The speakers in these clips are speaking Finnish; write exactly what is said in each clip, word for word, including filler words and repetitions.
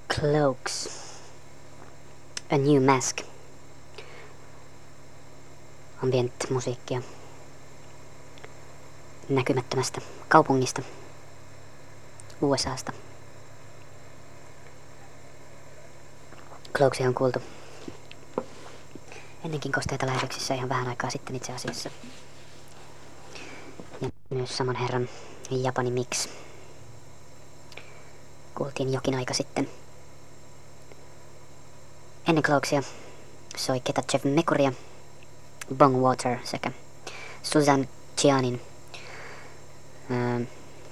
Cloaks. A New Mask. Ambient musiikkia näkymättömästä kaupungista U S A:sta. Cloaksia on kuultu ennenkin kosteita lähetyksissä ihan vähän aikaa sitten itse asiassa. Ja myös saman herran Japani Mix kuultiin jokin aika sitten. Ennen Cloaksia soi Ketachev Mekuria, Bongwater sekä Suzanne Chianin ähm,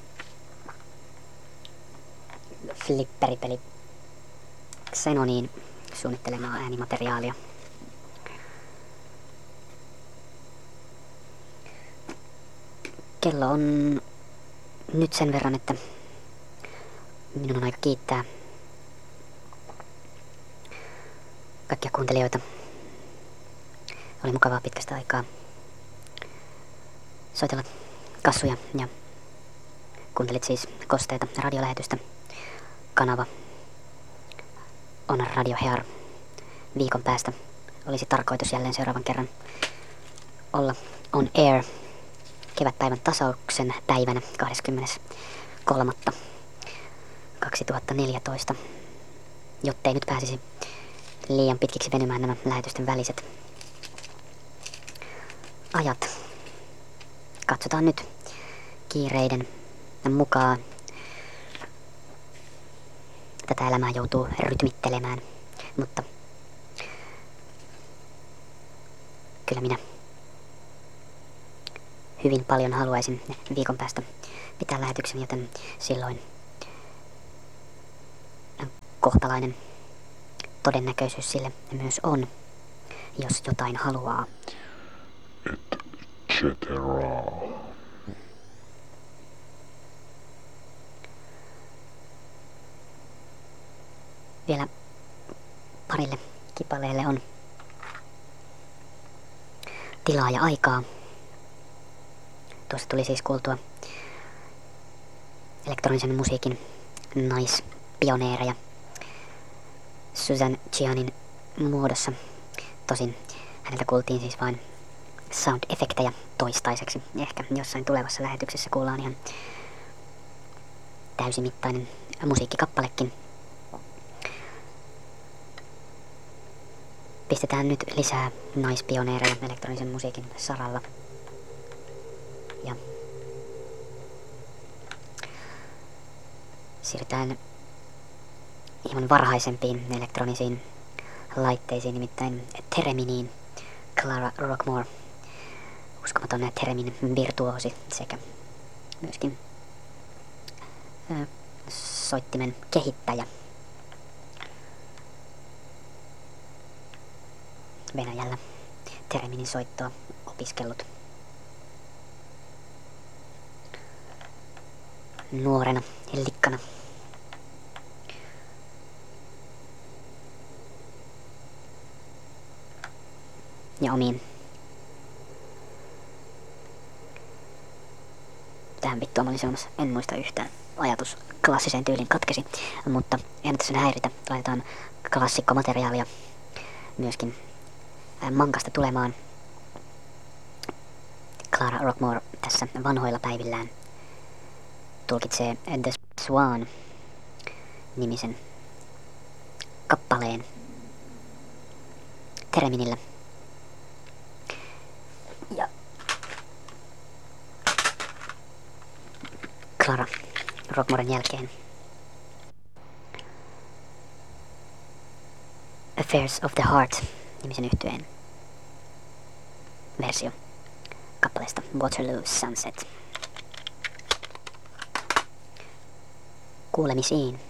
flipperipeli Xenonin suunnittelemaa äänimateriaalia. Kello on nyt sen verran, että minun on aika kiittää kaikkia kuuntelijoita. Oli mukavaa pitkästä aikaa soitella kassuja ja kuuntelit siis kosteita radiolähetystä. Kanava on Radio Hear. Viikon päästä olisi tarkoitus jälleen seuraavan kerran olla on air kevätpäivän tasauksen päivänä kahdeskymmeneskolmas kaksituhattaneljätoista, jottei nyt pääsisi liian pitkiksi venymään nämä lähetysten väliset ajat. Katsotaan nyt kiireiden mukaan. Tätä elämää joutuu rytmittelemään, mutta kyllä minä hyvin paljon haluaisin viikon päästä pitää lähetyksen, joten silloin kohtalainen todennäköisyys sille myös on, jos jotain haluaa. Et cetera. Vielä parille kipaleelle on tilaa ja aikaa. Tuossa tuli siis kuultua elektronisen musiikin naispioneereja Suzanne Chianin muodossa. Tosin häneltä kuultiin siis vain sound-efektejä toistaiseksi. Ehkä jossain tulevassa lähetyksessä kuullaan ihan täysimittainen musiikkikappalekin. Pistetään nyt lisää naispioneereja elektronisen musiikin saralla. Ja siirrytään hieman varhaisempiin elektronisiin laitteisiin, nimittäin Thereminiin. Clara Rockmore, uskomaton Theremin virtuoosi sekä myöskin ää, soittimen kehittäjä. Venäjällä Thereminin soittoa opiskellut nuorena likkana. Ja omiin tähän vittua mä olin sanomassa, en muista yhtään. Ajatus klassiseen tyyliin katkesi, mutta en tässä häiritä. Laitetaan klassikkomateriaalia myöskin mankasta tulemaan. Clara Rockmore tässä vanhoilla päivillään tulkitsee The Swan nimisen kappaleen Thereminillä. Ja Clara Rockmoren jälkeen Affairs of the Heart nimisen yhtyeen versio kappaleesta Waterloo Sunset. Kuulemisiin.